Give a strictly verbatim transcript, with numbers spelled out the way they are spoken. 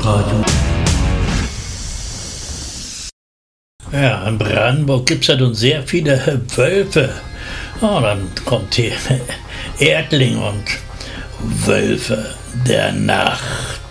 Dorfradio. Ja, in Brandenburg gibt es ja nun sehr viele Wölfe. Oh, dann kommt hier Erdling und Wölfe der Nacht.